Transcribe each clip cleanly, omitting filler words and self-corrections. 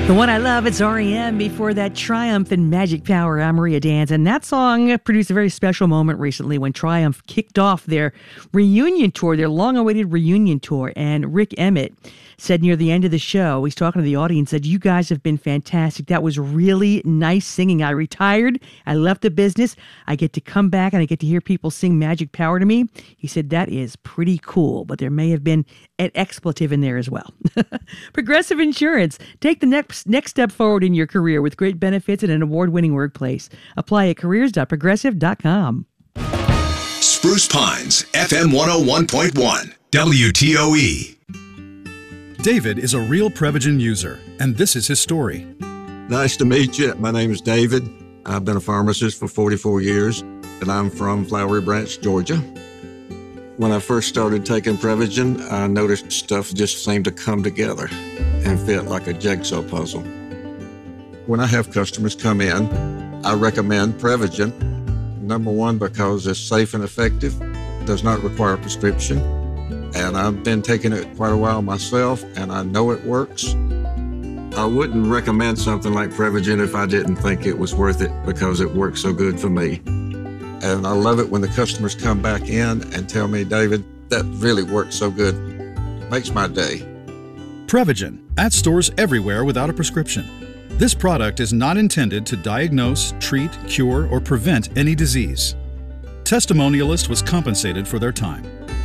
The one I love, it's REM. Before that, Triumph and Magic Power. I'm Maria Dans. And that song produced a very special moment recently when Triumph kicked off their reunion tour, their long-awaited reunion tour. And Rick Emmett said near the end of the show, he's talking to the audience, said, "You guys have been fantastic. That was really nice singing. I retired. I left the business. I get to come back and I get to hear people sing Magic Power to me." He said, "That is pretty cool, but there may have been an expletive in there as well." Progressive Insurance. Take the next step forward in your career with great benefits and an award-winning workplace. Apply at careers.progressive.com. Spruce Pines, FM 101.1, WTOE. David is a real Prevagen user, and this is his story. Nice to meet you. My name is David. I've been a pharmacist for 44 years, and I'm from Flowery Branch, Georgia. When I first started taking Prevagen, I noticed stuff just seemed to come together and fit like a jigsaw puzzle. When I have customers come in, I recommend Prevagen. Number one, because it's safe and effective, does not require a prescription, and I've been taking it quite a while myself, and I know it works. I wouldn't recommend something like Prevagen if I didn't think it was worth it because it works so good for me. And I love it when the customers come back in and tell me, "David, that really works so good." Makes my day. Prevagen, at stores everywhere without a prescription. This product is not intended to diagnose, treat, cure, or prevent any disease. Testimonialist was compensated for their time.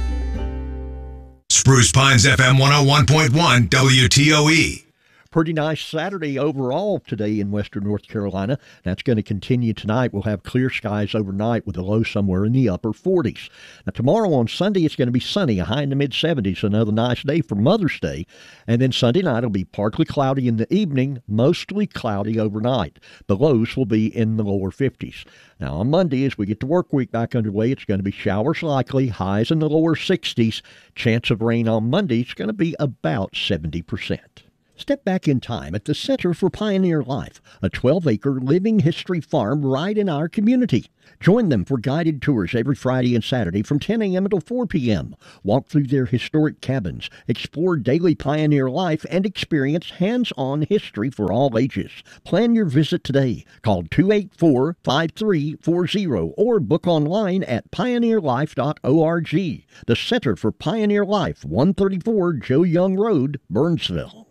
Spruce Pines, FM 101.1, WTOE. Pretty nice Saturday overall today in western North Carolina. That's going to continue tonight. We'll have clear skies overnight with a low somewhere in the upper 40s. Now tomorrow on Sunday it's going to be sunny, a high in the mid-70s, another nice day for Mother's Day. And then Sunday night it'll be partly cloudy in the evening, mostly cloudy overnight. The lows will be in the lower 50s. Now on Monday, as we get the work week back underway, it's going to be showers likely, highs in the lower 60s. Chance of rain on Monday is going to be about 70%. Step back in time at the Center for Pioneer Life, a 12-acre living history farm right in our community. Join them for guided tours every Friday and Saturday from 10 a.m. until 4 p.m. Walk through their historic cabins, explore daily pioneer life, and experience hands-on history for all ages. Plan your visit today. Call 284-5340 or book online at pioneerlife.org. The Center for Pioneer Life, 134 Joe Young Road, Burnsville.